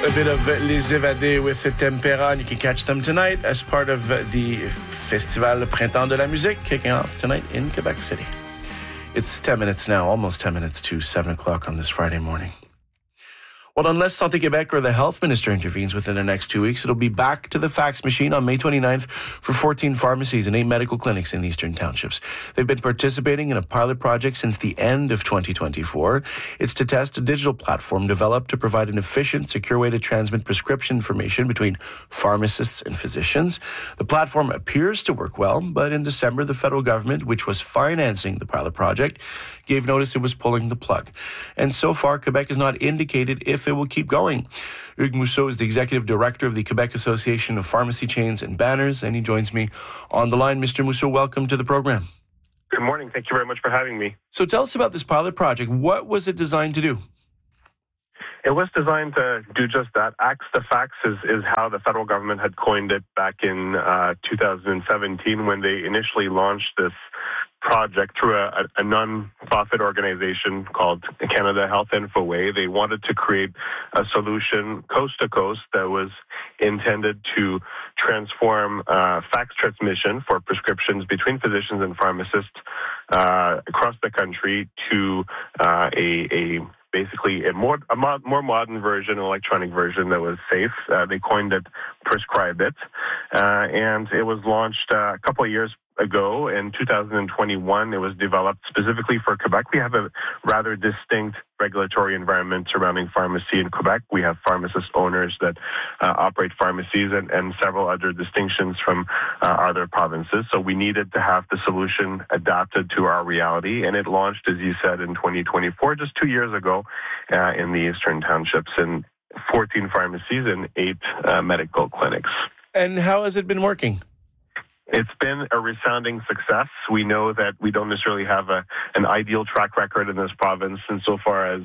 A bit of Les Évadés with Tempera, and you can catch them tonight as part of the Festival Printemps de la Musique kicking off tonight in Quebec City. It's 10 minutes now, almost 10 minutes to 7 o'clock on this Friday morning. Well, unless Santé Québec or the health minister intervenes within the next 2 weeks, it'll be back to the fax machine on May 29th for 14 pharmacies and 8 medical clinics in eastern townships. They've been participating in a pilot project since the end of 2024. It's to test a digital platform developed to provide an efficient, secure way to transmit prescription information between pharmacists and physicians. The platform appears to work well, but in December, the federal government, which was financing the pilot project, gave notice it was pulling the plug. And so far, Quebec has not indicated if it will keep going. Hugues Mousseau is the executive director of the Quebec Association of Pharmacy Chains and Banners, and he joins me on the line. Mr. Mousseau, welcome to the program. Good morning. Thank you very much for having me. So tell us about this pilot project. What was it designed to do? It was designed to do just that. Axe to Fax is how the federal government had coined it back in 2017 when they initially launched this project through a non-profit organization called Canada Health Infoway. They wanted to create a solution coast to coast that was intended to transform fax transmission for prescriptions between physicians and pharmacists across the country to basically a more modern version, electronic version that was safe. They coined it Prescribe It, and it was launched a couple of years ago. In 2021, it was developed specifically for Quebec. We have a rather distinct regulatory environment surrounding pharmacy in Quebec. We have pharmacist owners that operate pharmacies and several other distinctions from other provinces. So we needed to have the solution adapted to our reality, and it launched, as you said, in 2024, just 2 years ago, in the eastern townships in 14 pharmacies and 8 medical clinics. And how has it been working? It's been a resounding success. We know that we don't necessarily have an ideal track record in this province insofar as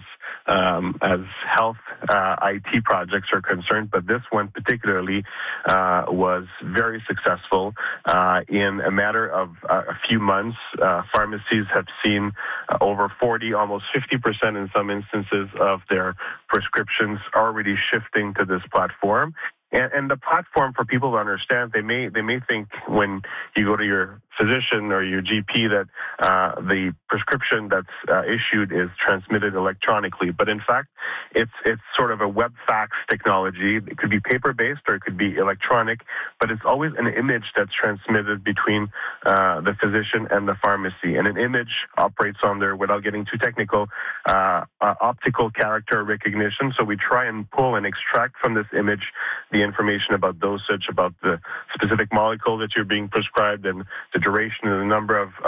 health IT projects are concerned, but this one particularly was very successful. In a matter of a few months, pharmacies have seen over 40, almost 50% in some instances of their prescriptions already shifting to this platform. And the platform, for people to understand, they may think when you go to your physician or your GP that the prescription that's issued is transmitted electronically. But in fact, it's sort of a web fax technology. It could be paper-based or it could be electronic, but it's always an image that's transmitted between the physician and the pharmacy. And an image operates on their, without getting too technical, optical character recognition. So we try and pull and extract from this image the information about dosage, about the specific molecule that you're being prescribed, and the duration and the number of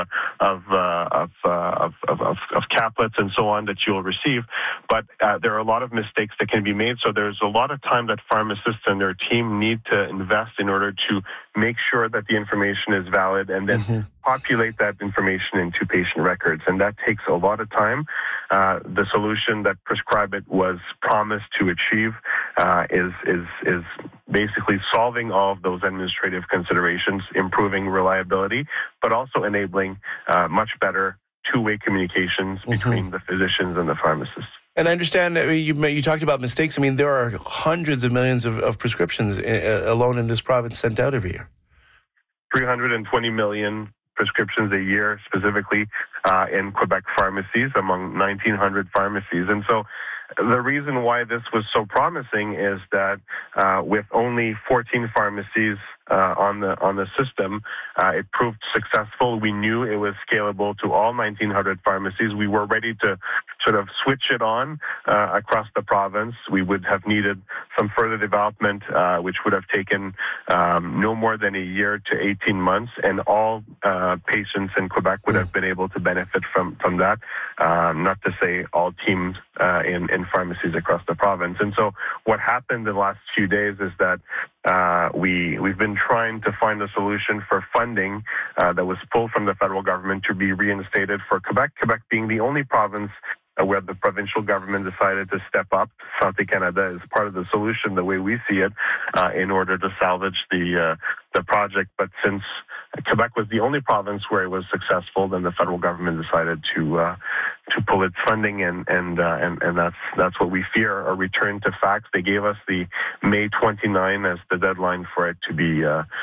caplets and so on that you'll receive. But there are a lot of mistakes that can be made. So there's a lot of time that pharmacists and their team need to invest in order to make sure that the information is valid and then populate that information into patient records. And that takes a lot of time. The solution that Prescribe It was promised to achieve is basically solving all of those administrative considerations, improving reliability, but also enabling much better two-way communications between the physicians and the pharmacists. And I understand that you talked about mistakes. I mean, there are hundreds of millions of prescriptions alone in this province sent out every year. 320 million prescriptions a year, specifically in Quebec pharmacies, among 1,900 pharmacies. And so the reason why this was so promising is that with only 14 pharmacies on the system, it proved successful. We knew it was scalable to all 1,900 pharmacies. We were ready to sort of switch it on across the province. We would have needed some further development, which would have taken no more than a year to 18 months, and all patients in Quebec would have been able to benefit from that, not to say all teams in pharmacies across the province. And so what happened in the last few days is that we've been trying to find a solution for funding that was pulled from the federal government to be reinstated for Quebec. Quebec being the only province where the provincial government decided to step up. Santé Canada is part of the solution, the way we see it, in order to salvage the the project. But since Quebec was the only province where it was successful, then the federal government decided to pull its funding, and that's what we fear, a return to facts. They gave us the May 29 as the deadline for it to be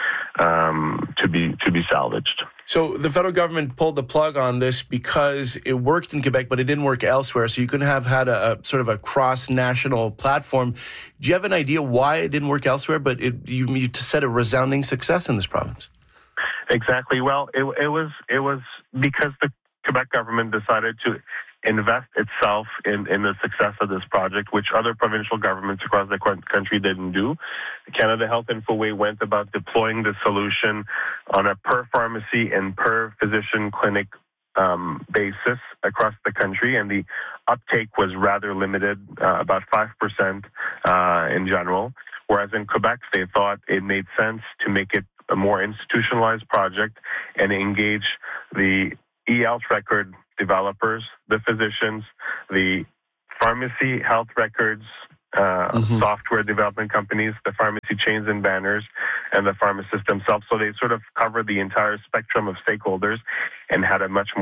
salvaged. So the federal government pulled the plug on this because it worked in Quebec, but it didn't work elsewhere. So you couldn't have had a sort of a cross-national platform. Do you have an idea why it didn't work elsewhere, but you said a resounding success in this province? Exactly. Well, it was because the Quebec government decided to invest itself in the success of this project, which other provincial governments across the country didn't do. Canada Health Infoway went about deploying the solution on a per pharmacy and per physician clinic basis across the country, and the uptake was rather limited, about 5% in general. Whereas in Quebec, they thought it made sense to make it a more institutionalized project and engage the e-health record developers, the physicians, the pharmacy health records, software development companies, the pharmacy chains and banners, and the pharmacists themselves. So they sort of covered the entire spectrum of stakeholders and had a much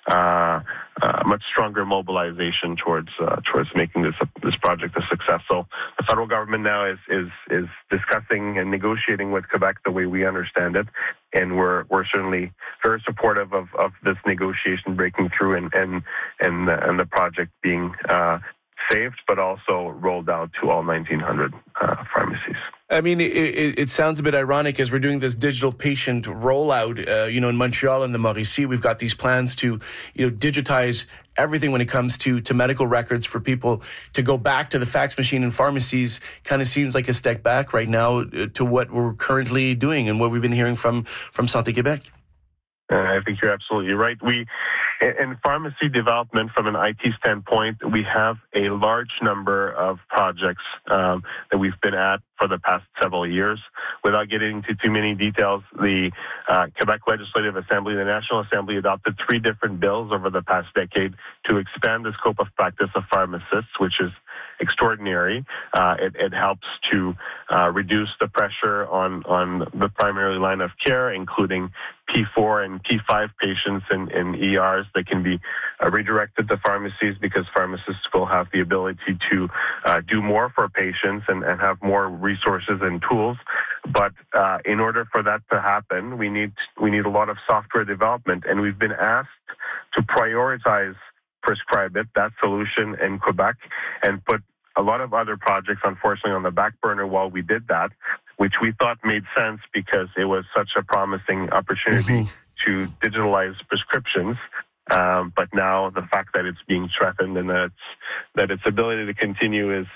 stronger mobilization towards making this project a success. So the federal government now is discussing and negotiating with Quebec the way we understand it, and we're certainly very supportive of this negotiation breaking through and the project being saved, but also rolled out to all 1,900 pharmacies. I mean, it sounds a bit ironic as we're doing this digital patient rollout, in Montreal and the Mauricie. We've got these plans to, digitize everything when it comes to medical records for people to go back to the fax machine in pharmacies. Kind of seems like a step back right now to what we're currently doing and what we've been hearing from Santé Québec. I think you're absolutely right. In pharmacy development, from an IT standpoint, we have a large number of projects that we've been at for the past several years. Without getting into too many details, the Quebec Legislative Assembly, the National Assembly, adopted 3 different bills over the past decade to expand the scope of practice of pharmacists, which is extraordinary. It helps to reduce the pressure on the primary line of care, including P4 and P5 patients in ERs that can be redirected to pharmacies, because pharmacists will have the ability to do more for patients and have more resources and tools. But in order for that to happen, we need a lot of software development, and we've been asked to prioritize Prescribit, that solution in Quebec, and put a lot of other projects, unfortunately, on the back burner while we did that, which we thought made sense because it was such a promising opportunity to digitalize prescriptions. But now the fact that it's being threatened and that its ability to continue is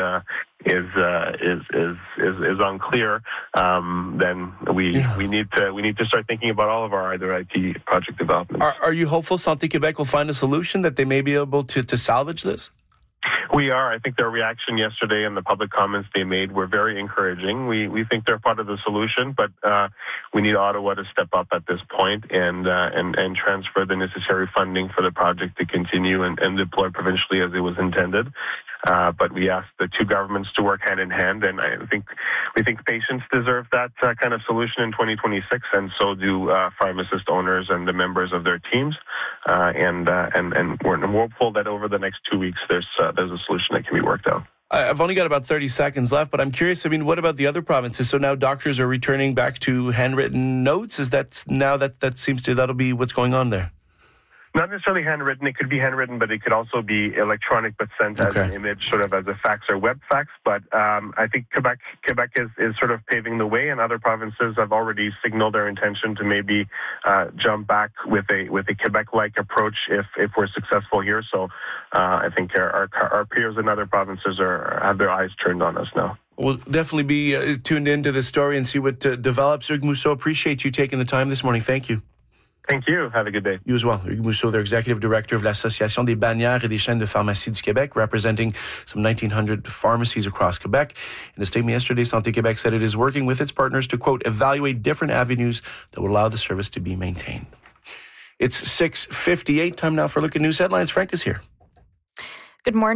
unclear, then we need to start thinking about all of our other IT project development. Are you hopeful Santé Québec will find a solution that they may be able to salvage this? We are. I think their reaction yesterday and the public comments they made were very encouraging. We think they're part of the solution, but we need Ottawa to step up at this point and transfer the necessary funding for the project to continue and deploy provincially as it was intended. But we asked the two governments to work hand in hand, and we think patients deserve that kind of solution in 2026, and so do pharmacist owners and the members of their teams. And we're hopeful that over the next 2 weeks there's a solution that can be worked out. I've only got about 30 seconds left, but I'm curious, what about the other provinces? So now doctors are returning back to handwritten notes? Is that now that'll be what's going on there? Not necessarily handwritten. It could be handwritten, but it could also be electronic, but sent as an image, sort of as a fax or web fax. But I think Quebec is sort of paving the way, and other provinces have already signaled their intention to maybe jump back with a Quebec-like approach if we're successful here. So I think our peers in other provinces have their eyes turned on us now. We'll definitely be tuned into this story and see what develops. Hugues Mousseau, appreciate you taking the time this morning. Thank you. Thank you. Have a good day. You as well. Hugues Mousseau, their executive director of l'Association des bannières et des chaînes de pharmacie du Québec, representing some 1,900 pharmacies across Quebec. In a statement yesterday, Santé Québec said it is working with its partners to, quote, evaluate different avenues that will allow the service to be maintained. It's 6:58. Time now for a look at news headlines. Frank is here. Good morning.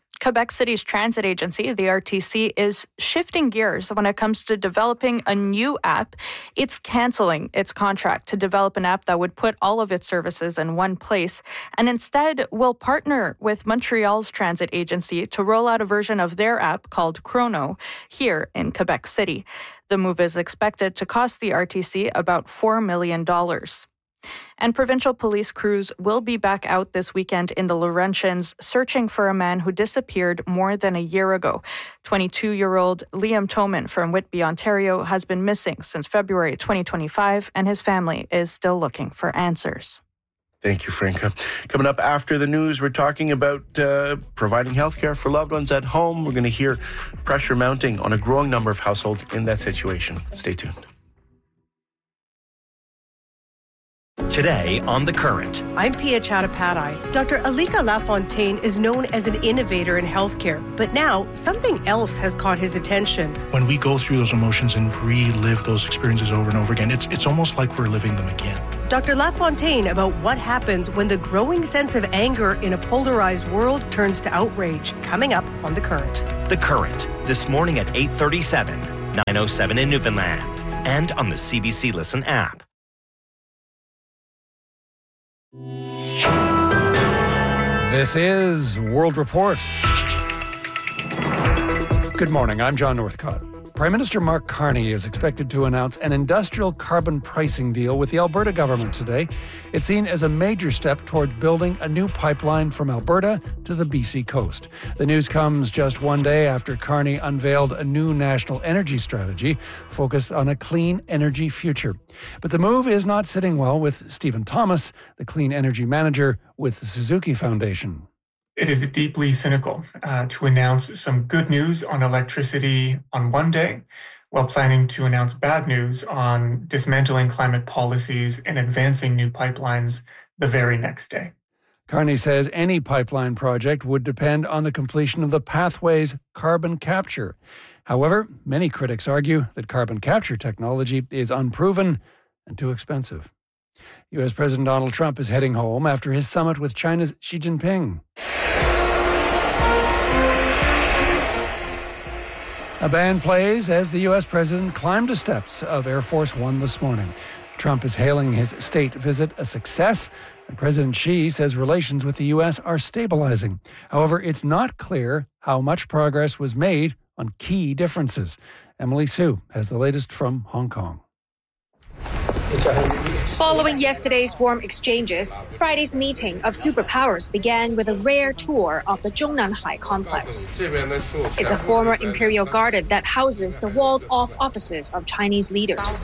Quebec City's transit agency, the RTC, is shifting gears when it comes to developing a new app. It's canceling its contract to develop an app that would put all of its services in one place, and instead will partner with Montreal's transit agency to roll out a version of their app called Chrono here in Quebec City. The move is expected to cost the RTC about $4 million. And provincial police crews will be back out this weekend in the Laurentians searching for a man who disappeared more than a year ago. 22-year-old Liam Toman from Whitby, Ontario, has been missing since February 2025, and his family is still looking for answers. Thank you, Franca. Coming up after the news, we're talking about providing healthcare for loved ones at home. We're going to hear pressure mounting on a growing number of households in that situation. Stay tuned. Today on The Current. I'm Pia Chattopadhyay. Dr. Alika Lafontaine is known as an innovator in healthcare, but now something else has caught his attention. When we go through those emotions and relive those experiences over and over again, it's almost like we're living them again. Dr. Lafontaine about what happens when the growing sense of anger in a polarized world turns to outrage. Coming up on The Current. The Current, this morning at 8:37, 9:07 in Newfoundland, and on the CBC Listen app. This is World Report. Good morning, I'm John Northcott. Prime Minister Mark Carney is expected to announce an industrial carbon pricing deal with the Alberta government today. It's seen as a major step toward building a new pipeline from Alberta to the BC coast. The news comes just one day after Carney unveiled a new national energy strategy focused on a clean energy future. But the move is not sitting well with Stephen Thomas, the clean energy manager with the Suzuki Foundation. It is deeply cynical to announce some good news on electricity on one day while planning to announce bad news on dismantling climate policies and advancing new pipelines the very next day. Carney says any pipeline project would depend on the completion of the pathway's carbon capture. However, many critics argue that carbon capture technology is unproven and too expensive. U.S. President Donald Trump is heading home after his summit with China's Xi Jinping. A band plays as the U.S. president climbed the steps of Air Force One this morning. Trump is hailing his state visit a success, and President Xi says relations with the U.S. are stabilizing. However, it's not clear how much progress was made on key differences. Emily Sue has the latest from Hong Kong. Following yesterday's warm exchanges, Friday's meeting of superpowers began with a rare tour of the Zhongnanhai complex. It's a former imperial garden that houses the walled-off offices of Chinese leaders.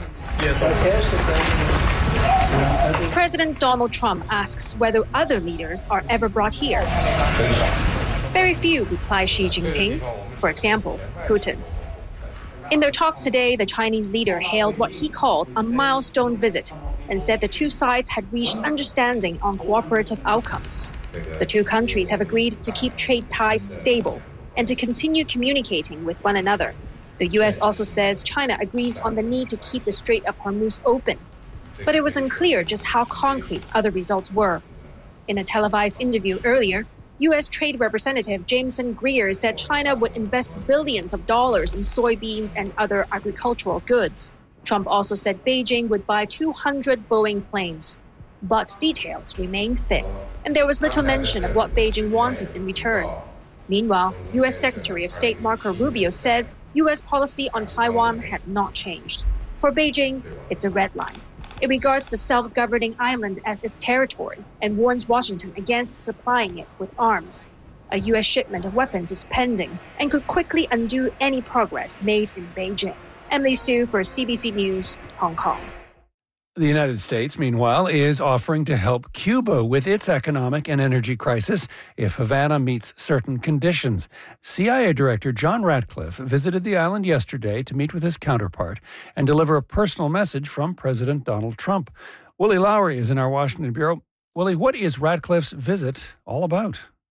President Donald Trump asks whether other leaders are ever brought here. Very few, replies Xi Jinping. For example, Putin. In their talks today, the Chinese leader hailed what he called a milestone visit and said the two sides had reached understanding on cooperative outcomes. The two countries have agreed to keep trade ties stable and to continue communicating with one another. The U.S. also says China agrees on the need to keep the Strait of Hormuz open. But it was unclear just how concrete other results were. In a televised interview earlier, U.S. Trade Representative Jameson Greer said China would invest billions of dollars in soybeans and other agricultural goods. Trump also said Beijing would buy 200 Boeing planes. But details remain thin, and there was little mention of what Beijing wanted in return. Meanwhile, U.S. Secretary of State Marco Rubio says U.S. policy on Taiwan had not changed. For Beijing, it's a red line. It regards the self-governing island as its territory and warns Washington against supplying it with arms. A U.S. shipment of weapons is pending and could quickly undo any progress made in Beijing. Emily Sue for CBC News, Hong Kong. The United States, meanwhile, is offering to help Cuba with its economic and energy crisis if Havana meets certain conditions. CIA Director John Ratcliffe visited the island yesterday to meet with his counterpart and deliver a personal message from President Donald Trump. Willie Lowry is in our Washington bureau. Willie, what is Ratcliffe's visit all about?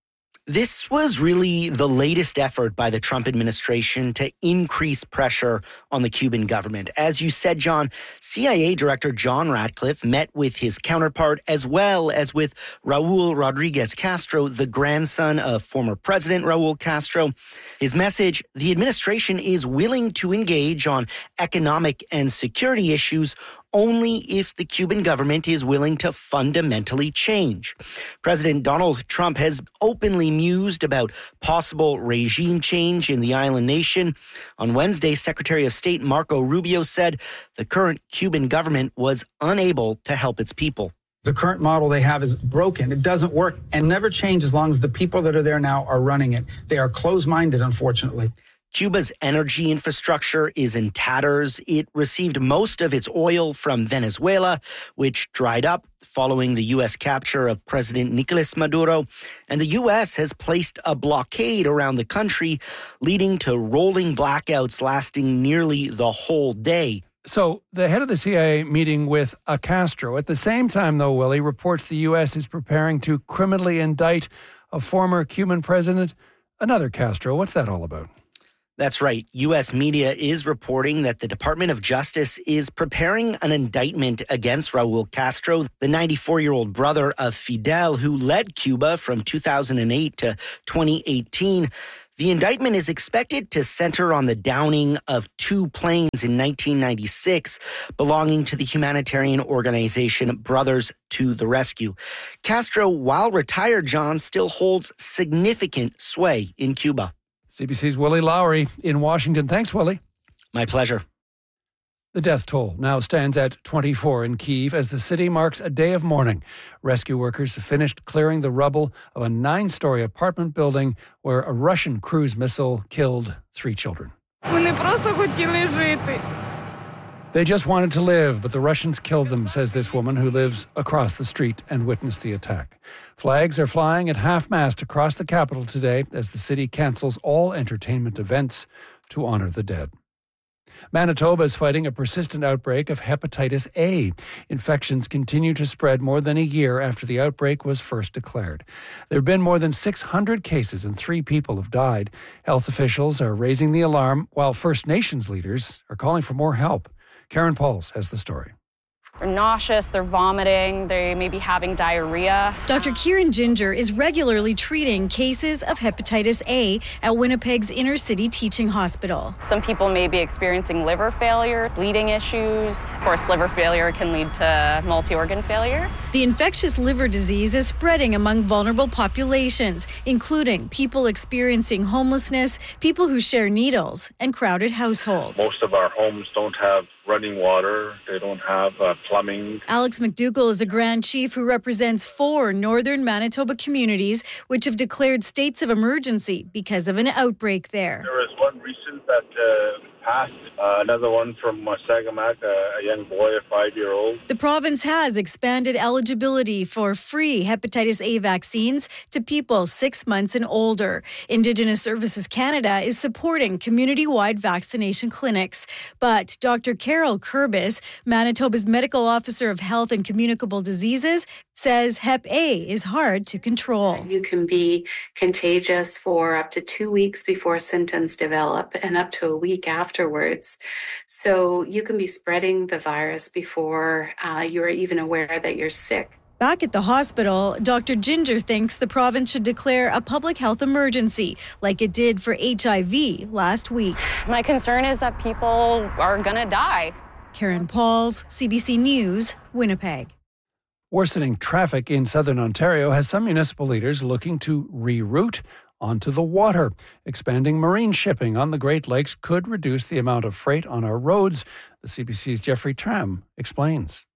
This was really the latest effort by the Trump administration to increase pressure on the Cuban government. As you said, John, CIA Director John Ratcliffe met with his counterpart as well as with Raul Rodriguez Castro, the grandson of former President Raul Castro. His message, the administration is willing to engage on economic and security issues only if the Cuban government is willing to fundamentally change. President Donald Trump has openly mused about possible regime change in the island nation. On Wednesday, Secretary of State Marco Rubio said the current Cuban government was unable to help its people. The current model they have is broken. It doesn't work and never change as long as the people that are there now are running it. They are closed-minded, unfortunately. Cuba's energy infrastructure is in tatters. It received most of its oil from Venezuela, which dried up following the U.S. capture of President Nicolas Maduro. And the U.S. has placed a blockade around the country, leading to rolling blackouts lasting nearly the whole day. So the head of the CIA meeting with Castro. At the same time, though, Willie, reports the U.S. is preparing to criminally indict a former Cuban president, another Castro. What's that all about? That's right. U.S. media is reporting that the Department of Justice is preparing an indictment against Raul Castro, the 94-year-old brother of Fidel, who led Cuba from 2008 to 2018. The indictment is expected to center on the downing of two planes in 1996 belonging to the humanitarian organization Brothers to the Rescue. Castro, while retired, John, still holds significant sway in Cuba. CBC's Willie Lowry in Washington. Thanks, Willie. My pleasure. The death toll now stands at 24 in Kyiv as the city marks a day of mourning. Rescue workers have finished clearing the rubble of a 9-story apartment building where a Russian cruise missile killed 3 children. They just wanted to live, but the Russians killed them, says this woman who lives across the street and witnessed the attack. Flags are flying at half-mast across the capital today as the city cancels all entertainment events to honor the dead. Manitoba is fighting a persistent outbreak of hepatitis A. Infections continue to spread more than a year after the outbreak was first declared. There have been more than 600 cases and 3 people have died. Health officials are raising the alarm while First Nations leaders are calling for more help. Karen Pauls has the story. They're nauseous, they're vomiting, they may be having diarrhea. Dr. Kieran Ginger is regularly treating cases of hepatitis A at Winnipeg's inner city teaching hospital. Some people may be experiencing liver failure, bleeding issues. Of course, liver failure can lead to multi-organ failure. The infectious liver disease is spreading among vulnerable populations, including people experiencing homelessness, people who share needles, and crowded households. Most of our homes don't have running water. They don't have plumbing. Alex McDougall is a Grand Chief who represents 4 northern Manitoba communities which have declared states of emergency because of an outbreak there. There is one recent that passed, another one from Sagamak, a young boy, a 5-year-old. The province has expanded eligibility for free hepatitis A vaccines to people 6 months and older. Indigenous Services Canada is supporting community-wide vaccination clinics. But Dr. Carol Kurbis, Manitoba's Medical Officer of Health and Communicable Diseases, says Hep A is hard to control. You can be contagious for up to 2 weeks before symptoms develop and up to a week afterwards. So you can be spreading the virus before you're even aware that you're sick. Back at the hospital, Dr. Ginger thinks the province should declare a public health emergency like it did for HIV last week. My concern is that people are going to die. Karen Pauls, CBC News, Winnipeg. Worsening traffic in southern Ontario has some municipal leaders looking to reroute onto the water. Expanding marine shipping on the Great Lakes could reduce the amount of freight on our roads. The CBC's Jeffrey Tram explains.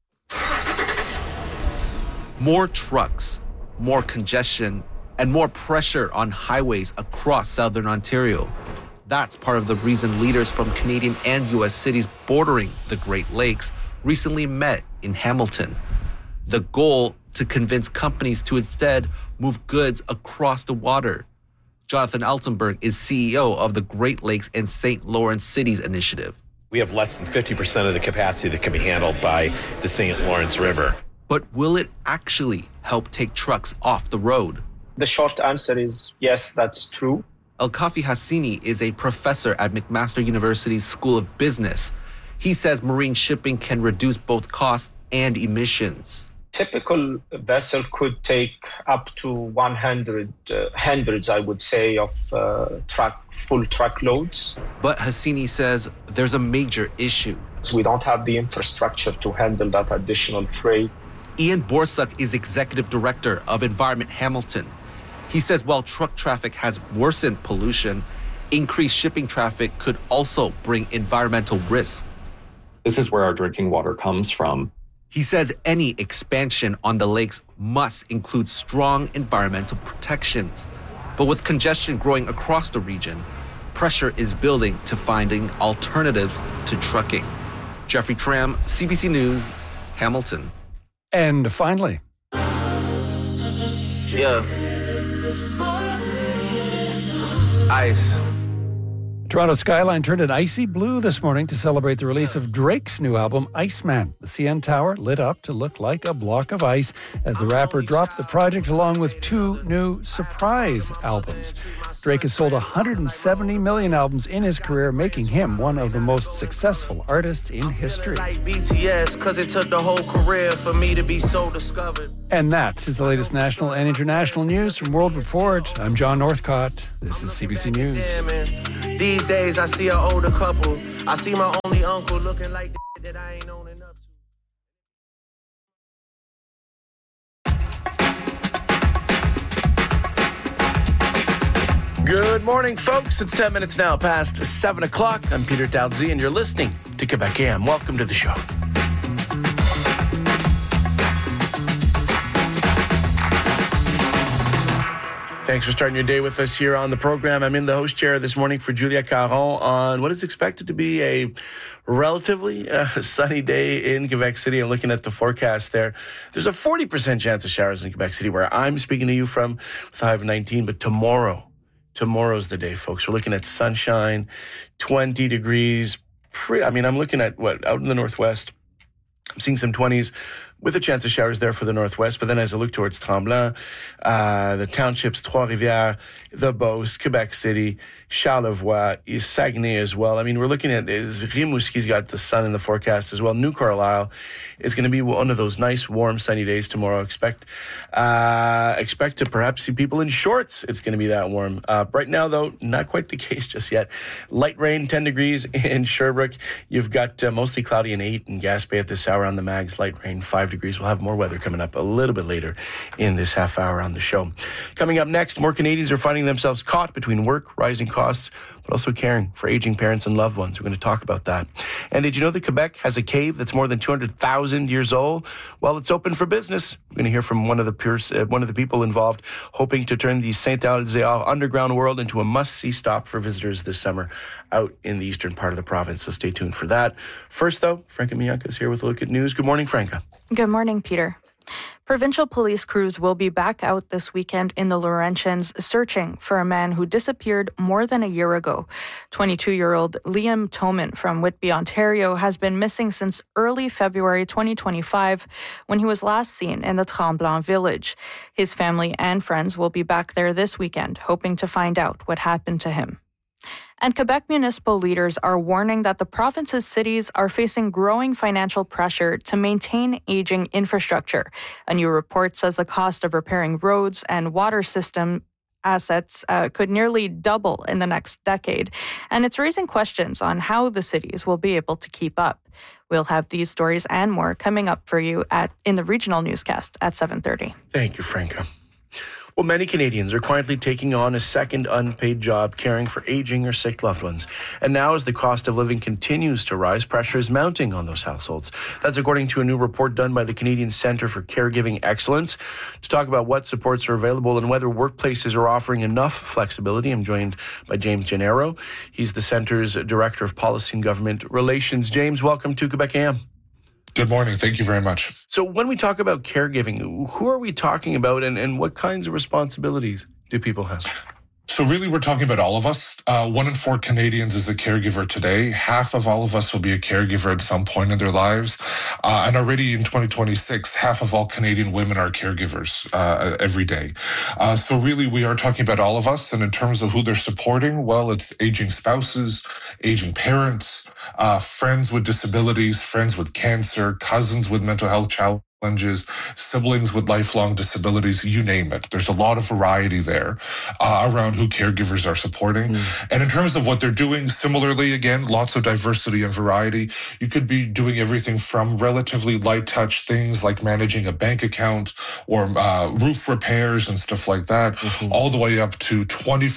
More trucks, more congestion, and more pressure on highways across southern Ontario. That's part of the reason leaders from Canadian and U.S. cities bordering the Great Lakes recently met in Hamilton. The goal to convince companies to instead move goods across the water. Jonathan Altenberg is CEO of the Great Lakes and St. Lawrence Cities Initiative. We have less than 50% of the capacity that can be handled by the St. Lawrence River. But will it actually help take trucks off the road? The short answer is yes, that's true. Elkafi Hassini is a professor at McMaster University's School of Business. He says marine shipping can reduce both costs and emissions. Typical vessel could take up to 100, hundreds, I would say, of full truckloads. But Hassini says there's a major issue. We don't have the infrastructure to handle that additional freight. Ian Borsuk is executive director of Environment Hamilton. He says while truck traffic has worsened pollution, increased shipping traffic could also bring environmental risks. This is where our drinking water comes from. He says any expansion on the lakes must include strong environmental protections. But with congestion growing across the region, pressure is building to finding alternatives to trucking. Jeffrey Tram, CBC News, Hamilton. And finally. Yeah. Ice. Toronto skyline turned an icy blue this morning to celebrate the release of Drake's new album, Iceman. The CN Tower lit up to look like a block of ice as the rapper dropped the project along with 2 new surprise albums. Drake has sold 170 million albums in his career, making him one of the most successful artists in history. Like BTS, 'cause it took the whole career for me to be so discovered. And that is the latest national and international news from World Report. I'm John Northcott. This is CBC News. Yeah, these days I see an older couple. I see my only uncle looking like that I ain't owning up to. Good morning, folks. It's 10 minutes now past 7 o'clock. I'm Peter Dowdsey, and you're listening to Quebec AM. Welcome to the show. Thanks for starting your day with us here on the program. I'm in the host chair this morning for Julia Caron on what is expected to be a relatively sunny day in Quebec City. I'm looking at the forecast there. There's a 40% chance of showers in Quebec City, where I'm speaking to you from, with a high of 19. But tomorrow's the day, folks. We're looking at sunshine, 20 degrees. I'm looking at out in the northwest. I'm seeing some 20s with a chance of showers there for the northwest. But then as I look towards Tremblant, the townships, Trois-Rivières, the Beauce, Quebec City, Charlevoix, Saguenay as well. I mean, we're looking at Rimouski's got the sun in the forecast as well. New Carlisle is going to be one of those nice, warm, sunny days tomorrow. Expect to perhaps see people in shorts. It's going to be that warm. Right now, though, not quite the case just yet. Light rain, 10 degrees in Sherbrooke. You've got mostly cloudy and 8 in Gaspé at this hour on the mags. Light rain, 5 degrees. We'll have more weather coming up a little bit later in this half hour on the show. Coming up next, more Canadians are finding themselves caught between work, rising costs, but also caring for aging parents and loved ones. We're going to talk about that. And did you know that Quebec has a cave that's more than 200,000 years old? Well, it's open for business. We're going to hear from one of the people involved, hoping to turn the Saint-Alzéar underground world into a must-see stop for visitors this summer out in the eastern part of the province. So stay tuned for that. First, though, Franca Mianca is here with a look at news. Good morning, Franca. Good morning, Peter. Provincial police crews will be back out this weekend in the Laurentians searching for a man who disappeared more than a year ago. 22-year-old Liam Toman from Whitby, Ontario, has been missing since early February 2025 when he was last seen in the Tremblant village. His family and friends will be back there this weekend, hoping to find out what happened to him. And Quebec municipal leaders are warning that the province's cities are facing growing financial pressure to maintain aging infrastructure. A new report says the cost of repairing roads and water system assets could nearly double in the next decade. And it's raising questions on how the cities will be able to keep up. We'll have these stories and more coming up for you in the regional newscast at 7:30. Thank you, Franca. Well, many Canadians are quietly taking on a second unpaid job caring for aging or sick loved ones. And now as the cost of living continues to rise, pressure is mounting on those households. That's according to a new report done by the Canadian Centre for Caregiving Excellence. To talk about what supports are available and whether workplaces are offering enough flexibility, I'm joined by James Gennaro. He's the Centre's Director of Policy and Government Relations. James, welcome to Quebec AM. Good morning. Thank you very much. So when we talk about caregiving, who are we talking about and what kinds of responsibilities do people have? So really, we're talking about all of us. 1 in 4 Canadians is a caregiver today. Half of all of us will be a caregiver at some point in their lives. And already in 2026, half of all Canadian women are caregivers every day. So really, we are talking about all of us. And in terms of who they're supporting, well, it's aging spouses, aging parents, friends with disabilities, friends with cancer, cousins with mental health challenges, siblings with lifelong disabilities, you name it. There's a lot of variety there around who caregivers are supporting. And in terms of what they're doing, similarly, again, lots of diversity and variety. You could be doing everything from relatively light touch things like managing a bank account or roof repairs and stuff like that, all the way up to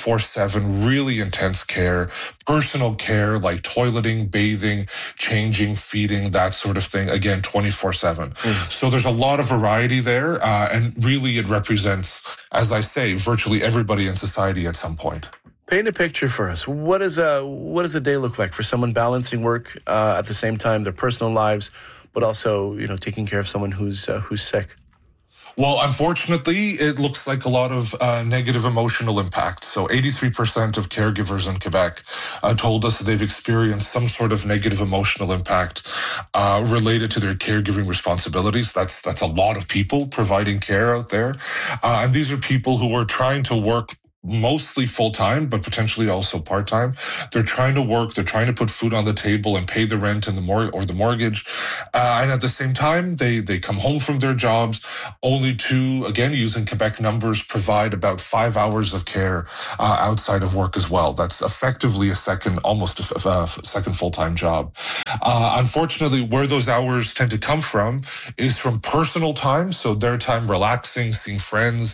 24/7 really intense care, personal care like toileting, bathing, changing, feeding, that sort of thing. Again, 24/7. So there's a lot of variety there, and really it represents, as I say, virtually everybody in society at some point. Paint a picture for us. What does a day look like for someone balancing work at the same time, their personal lives, but also taking care of someone who's sick? Well, unfortunately, it looks like a lot of negative emotional impact. So 83% of caregivers in Quebec told us that they've experienced some sort of negative emotional impact related to their caregiving responsibilities. That's a lot of people providing care out there. And these are people who are trying to work mostly full-time, but potentially also part-time. They're trying to work, they're trying to put food on the table and pay the rent and the mortgage. And at the same time, they come home from their jobs only to, again, using Quebec numbers, provide about 5 hours of care outside of work as well. That's effectively almost a second full-time job. Unfortunately, where those hours tend to come from is from personal time. So their time relaxing, seeing friends,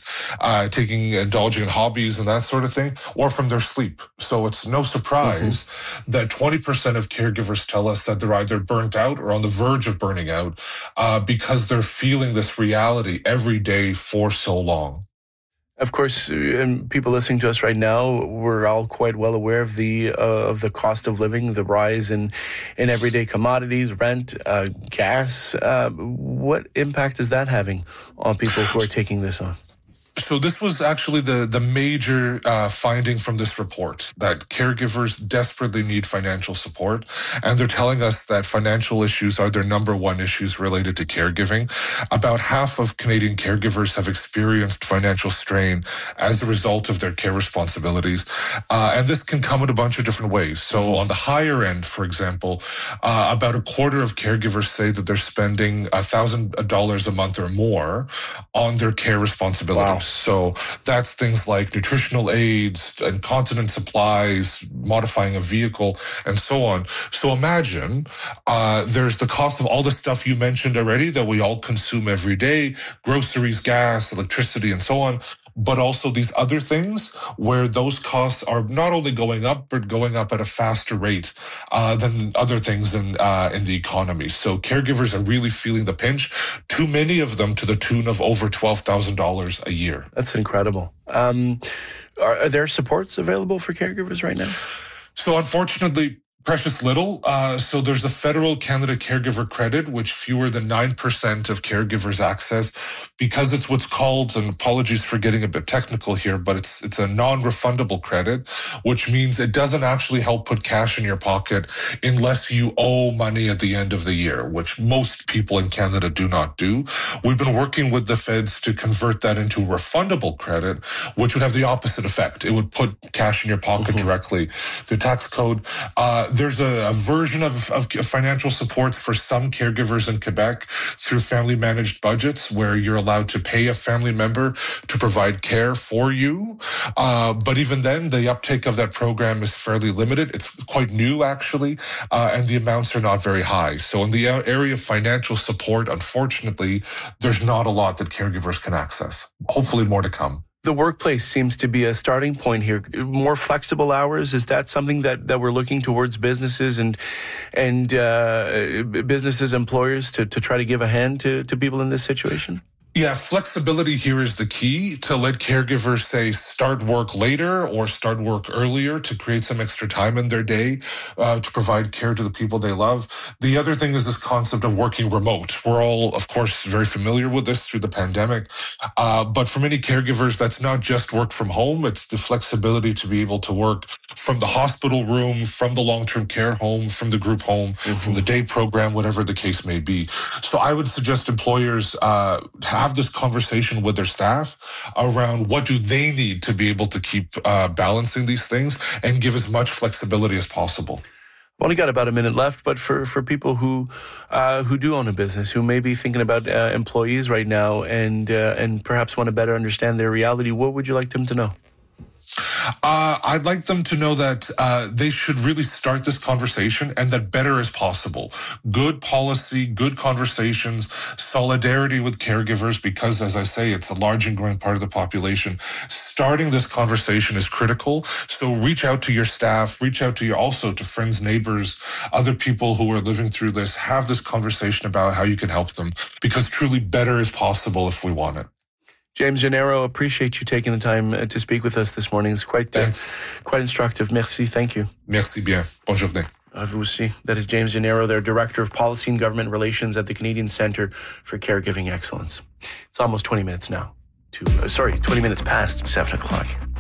indulging in hobbies, and that sort of thing, or from their sleep. So it's no surprise that 20% of caregivers tell us that they're either burnt out or on the verge of burning out because they're feeling this reality every day for so long. Of course, and people listening to us right now, we're all quite well aware of the cost of living, the rise in everyday commodities, rent, gas. What impact is that having on people who are taking this on? So this was actually the major finding from this report, that caregivers desperately need financial support. And they're telling us that financial issues are their number one issues related to caregiving. About half of Canadian caregivers have experienced financial strain as a result of their care responsibilities. And this can come in a bunch of different ways. So on the higher end, for example, about a quarter of caregivers say that they're spending $1,000 a month or more on their care responsibilities. Wow. So that's things like nutritional aids, incontinence supplies, modifying a vehicle, and so on. So imagine there's the cost of all the stuff you mentioned already that we all consume every day, groceries, gas, electricity, and so on. But also these other things where those costs are not only going up, but going up at a faster rate than other things in the economy. So caregivers are really feeling the pinch, too many of them to the tune of over $12,000 a year. That's incredible. Are there supports available for caregivers right now? So unfortunately, precious little. So there's the federal Canada Caregiver Credit, which fewer than 9% of caregivers access because it's what's called, and apologies for getting a bit technical here, but it's a non-refundable credit, which means it doesn't actually help put cash in your pocket unless you owe money at the end of the year, which most people in Canada do not do. We've been working with the feds to convert that into a refundable credit, which would have the opposite effect. It would put cash in your pocket directly through tax code. There's a version of financial supports for some caregivers in Quebec through family managed budgets where you're allowed to pay a family member to provide care for you. But even then, the uptake of that program is fairly limited. It's quite new, actually, and the amounts are not very high. So in the area of financial support, unfortunately, there's not a lot that caregivers can access. Hopefully more to come. The workplace seems to be a starting point here. More flexible hours, is that something that we're looking towards businesses and businesses, employers to try to give a hand to people in this situation? Yeah, flexibility here is the key to let caregivers say start work later or start work earlier to create some extra time in their day to provide care to the people they love. The other thing is this concept of working remote. We're all, of course, very familiar with this through the pandemic. But for many caregivers, that's not just work from home. It's the flexibility to be able to work from the hospital room, from the long-term care home, from the group home, from the day program, whatever the case may be. So I would suggest employers have this conversation with their staff around what do they need to be able to keep balancing these things and give as much flexibility as possible. We've only got about a minute left, but for people who do own a business, who may be thinking about employees right now and perhaps want to better understand their reality, what would you like them to know? I'd like them to know that they should really start this conversation and that better is possible. Good policy, good conversations, solidarity with caregivers, because as I say, it's a large and growing part of the population. Starting this conversation is critical. So reach out to your staff, reach out to also to friends, neighbors, other people who are living through this. Have this conversation about how you can help them, because truly better is possible if we want it. James Gennaro, appreciate you taking the time to speak with us this morning. It's quite instructive. Merci. Thank you. Merci bien. Bonne journée. À vous aussi. That is James Gennaro, their Director of Policy and Government Relations at the Canadian Centre for Caregiving Excellence. It's almost 20 minutes now. 20 minutes past 7 o'clock.